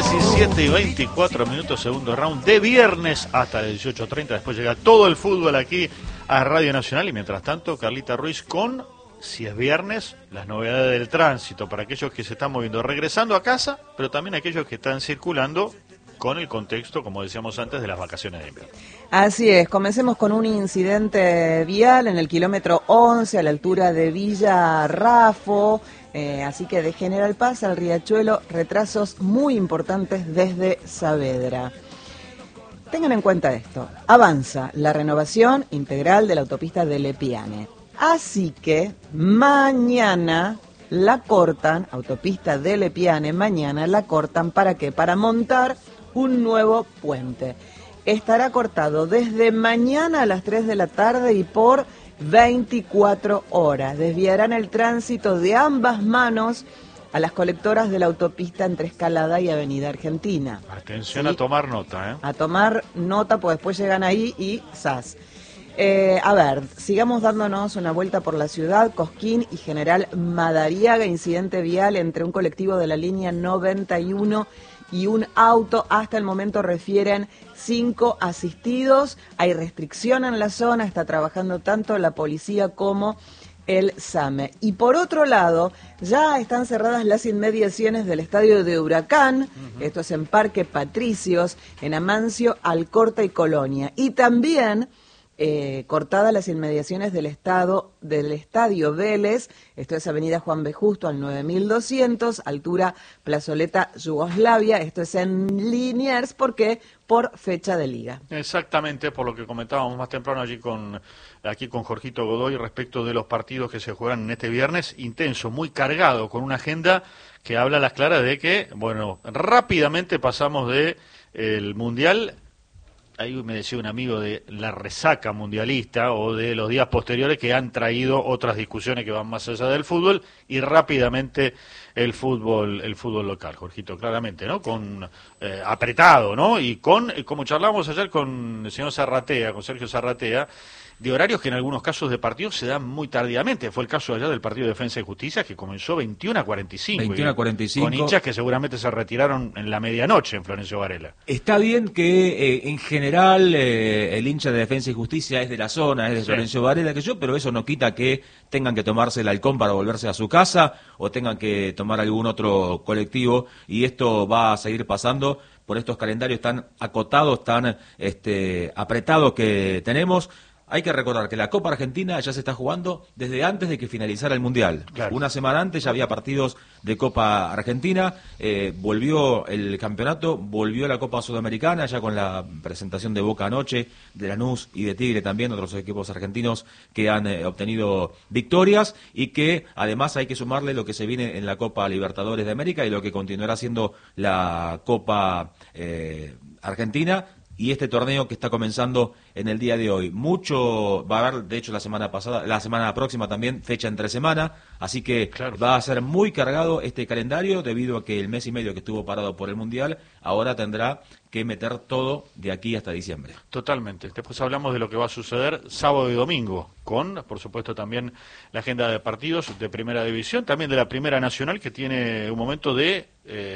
17:24, segundo round de viernes hasta el 18:30. Después llega todo el fútbol aquí a Radio Nacional. Y mientras tanto, Carlita Ruiz con, si es viernes, las novedades del tránsito para aquellos que se están moviendo, regresando a casa, pero también aquellos que están circulando con el contexto, como decíamos antes, de las vacaciones de invierno. Así es, comencemos con un incidente vial en el kilómetro 11 a la altura de Villa Rafo, así que de General Paz al Riachuelo, retrasos muy importantes desde Saavedra. Tengan en cuenta esto, avanza la renovación integral de la autopista de Lepiane, así que mañana la cortan, autopista de Lepiane, mañana la cortan, ¿para qué? Para montar un nuevo puente. Estará cortado desde mañana a las 3 de la tarde y por 24 horas. Desviarán el tránsito de ambas manos a las colectoras de la autopista entre Escalada y Avenida Argentina. Atención, ¿sí? A tomar nota, ¿eh? A tomar nota, pues después llegan ahí y ¡zas! A ver, sigamos dándonos una vuelta por la ciudad. Cosquín y General Madariaga, incidente vial entre un colectivo de la línea 91 y un auto. Hasta el momento refieren 5 asistidos. Hay restricción en la zona, está trabajando tanto la policía como el SAME. Y por otro lado, ya están cerradas las inmediaciones del estadio de Huracán. Esto es en Parque Patricios, en Amancio, Alcorta y Colonia. Y también cortadas las inmediaciones del estadio Vélez, esto es Avenida Juan B. Justo al 9200, altura Plazoleta Yugoslavia, esto es en Liniers, ¿por qué? Por fecha de liga. Exactamente, por lo que comentábamos más temprano aquí con Jorgito Godoy respecto de los partidos que se juegan en este viernes, intenso, muy cargado, con una agenda que habla a las claras de que, bueno, rápidamente pasamos de el Mundial. Ahí me decía un amigo de la resaca mundialista o de los días posteriores que han traído otras discusiones que van más allá del fútbol y rápidamente el fútbol local, Jorgito, claramente, ¿no? Con apretado, ¿no? Y con, como charlábamos ayer con el señor Zarratea, con Sergio Zarratea, de horarios que en algunos casos de partidos se dan muy tardíamente. Fue el caso allá del partido de Defensa y Justicia, que comenzó 21:45. 21:45. Con hinchas que seguramente se retiraron en la medianoche en Florencio Varela. Está bien que en general el hincha de Defensa y Justicia es de la zona, es de Florencio Varela, pero eso no quita que tengan que tomarse el halcón para volverse a su casa o tengan que tomar algún otro colectivo, y esto va a seguir pasando por estos calendarios tan acotados, tan apretados que tenemos. Hay que recordar que la Copa Argentina ya se está jugando desde antes de que finalizara el Mundial. Claro. Una semana antes ya había partidos de Copa Argentina, volvió el campeonato, volvió la Copa Sudamericana, ya con la presentación de Boca anoche, de Lanús y de Tigre también, otros equipos argentinos que han obtenido victorias, y que además hay que sumarle lo que se viene en la Copa Libertadores de América y lo que continuará siendo la Copa Argentina, y este torneo que está comenzando en el día de hoy. Mucho va a haber, de hecho la semana próxima también, fecha entre semana, así que claro, va a ser muy cargado este calendario debido a que el mes y medio que estuvo parado por el Mundial, ahora tendrá que meter todo de aquí hasta diciembre. Totalmente. Después hablamos de lo que va a suceder sábado y domingo, con, por supuesto, también la agenda de partidos de Primera División, también de la Primera Nacional, que tiene un momento de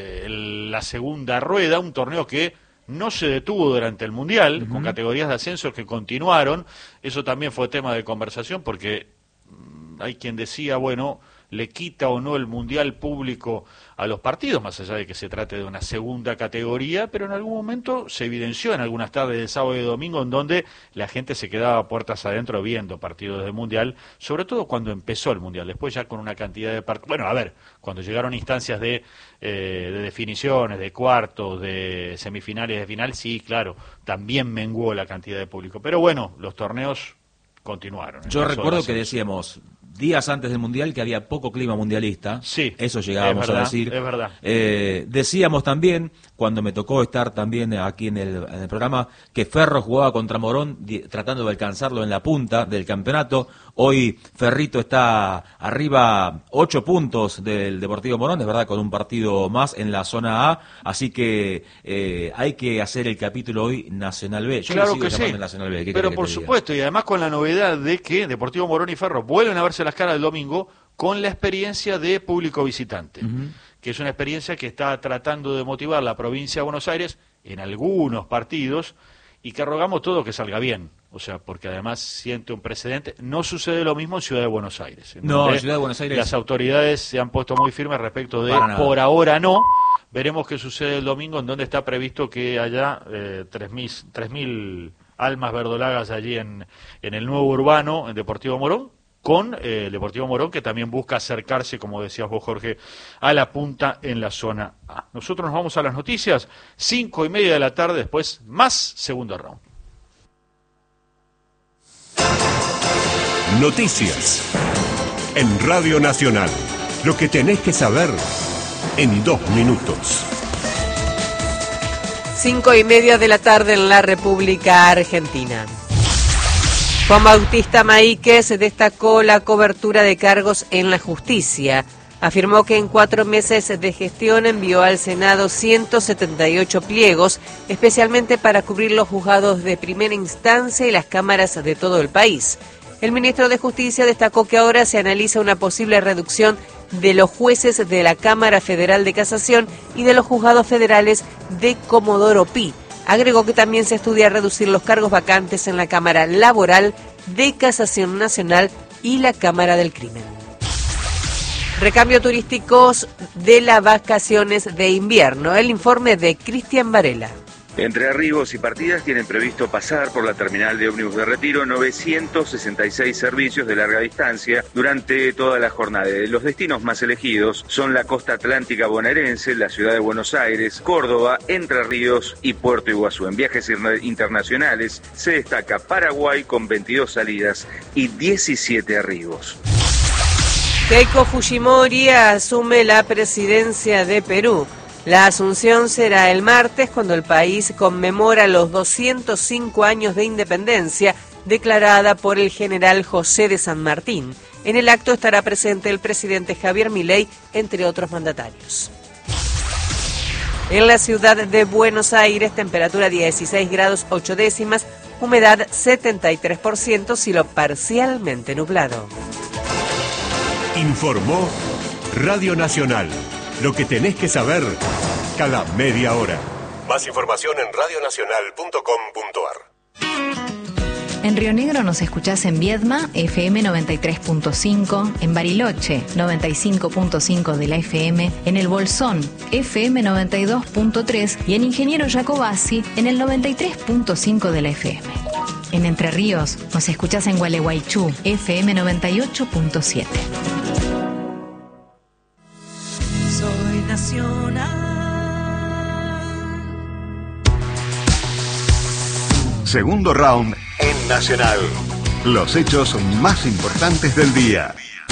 la segunda rueda, un torneo que no se detuvo durante el Mundial, con categorías de ascenso que continuaron. Eso también fue tema de conversación, porque hay quien decía, bueno, le quita o no el Mundial público a los partidos, más allá de que se trate de una segunda categoría, pero en algún momento se evidenció en algunas tardes de sábado y domingo en donde la gente se quedaba puertas adentro viendo partidos de Mundial, sobre todo cuando empezó el Mundial. Después ya con una cantidad de partidos, bueno, a ver, cuando llegaron instancias de definiciones, de cuartos, de semifinales, de final, sí, claro, también menguó la cantidad de público, pero bueno, los torneos continuaron. Yo recuerdo que decíamos días antes del Mundial que había poco clima mundialista. Sí, eso llegábamos a decir. Es verdad. Decíamos también, cuando me tocó estar también aquí en el programa, que Ferro jugaba contra Morón tratando de alcanzarlo en la punta del campeonato. Hoy Ferrito está arriba 8 puntos del Deportivo Morón, es verdad, con un partido más en la zona A, así que hay que hacer el capítulo hoy Nacional B. Yo claro le sigo que llamando sí, Nacional B. pero por supuesto, y además con la novedad de que Deportivo Morón y Ferro vuelven a verse las caras el domingo con la experiencia de público visitante. que es una experiencia que está tratando de motivar la provincia de Buenos Aires en algunos partidos y que rogamos todo que salga bien. O sea, porque además siente un precedente. No sucede lo mismo en Ciudad de Buenos Aires. No, en Ciudad de Buenos Aires... Las autoridades se han puesto muy firmes respecto de por ahora no. Veremos qué sucede el domingo, en donde está previsto que haya 3.000 almas verdolagas allí en el nuevo urbano, en Deportivo Morón, con el Deportivo Morón, que también busca acercarse, como decías vos, Jorge, a la punta en la zona A. Nosotros nos vamos a las noticias, 5:30 de la tarde, después más segundo round. Noticias en Radio Nacional. Lo que tenés que saber en 2 minutos. 5:30 de la tarde en la República Argentina. Juan Bautista Maíquez destacó la cobertura de cargos en la justicia. Afirmó que en 4 meses de gestión envió al Senado 178 pliegos, especialmente para cubrir los juzgados de primera instancia y las cámaras de todo el país. El ministro de Justicia destacó que ahora se analiza una posible reducción de los jueces de la Cámara Federal de Casación y de los juzgados federales de Comodoro Pi. Agregó que también se estudia reducir los cargos vacantes en la Cámara Laboral de Casación Nacional y la Cámara del Crimen. Recambio turísticos de las vacaciones de invierno. El informe de Cristian Varela. Entre arribos y partidas tienen previsto pasar por la terminal de ómnibus de Retiro 966 servicios de larga distancia durante toda la jornada. Los destinos más elegidos son la costa atlántica bonaerense, la ciudad de Buenos Aires, Córdoba, Entre Ríos y Puerto Iguazú. En viajes internacionales se destaca Paraguay con 22 salidas y 17 arribos. Keiko Fujimori asume la presidencia de Perú. La asunción será el martes, cuando el país conmemora los 205 años de independencia declarada por el general José de San Martín. En el acto estará presente el presidente Javier Milei, entre otros mandatarios. En la ciudad de Buenos Aires, temperatura 16 grados 8 décimas, humedad 73%, cielo parcialmente nublado. Informó Radio Nacional. Lo que tenés que saber cada media hora. Más información en radionacional.com.ar. En Río Negro nos escuchás en Viedma, FM 93.5, en Bariloche, 95.5 de la FM, en El Bolsón, FM 92.3 y en Ingeniero Jacobasi, en el 93.5 de la FM. En Entre Ríos nos escuchás en Gualeguaychú, FM 98.7. Soy nacional. Segundo round en Nacional. Los hechos más importantes del día.